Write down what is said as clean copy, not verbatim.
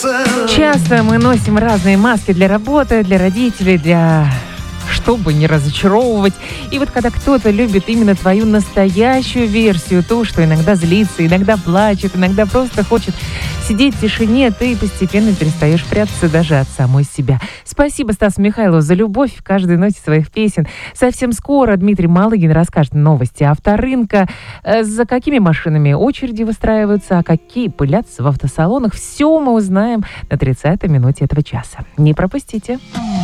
Часто мы носим разные маски для работы, для родителей, чтобы не разочаровывать. И вот когда кто-то любит именно твою настоящую версию, ту, что иногда злится, иногда плачет, иногда просто хочет сидеть в тишине, ты постепенно перестаешь прятаться даже от самой себя. Спасибо Стасу Михайлову за любовь в каждой ноте своих песен. Совсем скоро Дмитрий Малыгин расскажет новости авторынка, за какими машинами очереди выстраиваются, а какие пылятся в автосалонах. Все мы узнаем на 30-й минуте этого часа. Не пропустите.